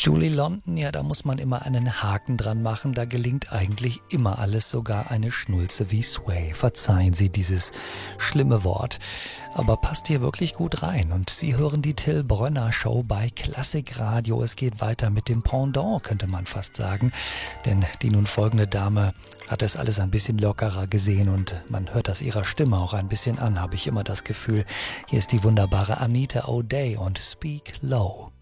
Julie London, ja, da muss man immer einen Haken dran machen. Da gelingt eigentlich immer alles, sogar eine Schnulze wie Sway. Verzeihen Sie dieses schlimme Wort, aber passt hier wirklich gut rein. Und Sie hören die Till Brönner Show bei Klassikradio. Es geht weiter mit dem Pendant, könnte man fast sagen. Denn die nun folgende Dame hat es alles ein bisschen lockerer gesehen und man hört das ihrer Stimme auch ein bisschen an, habe ich immer das Gefühl. Hier ist die wunderbare Anita O'Day und Speak Low.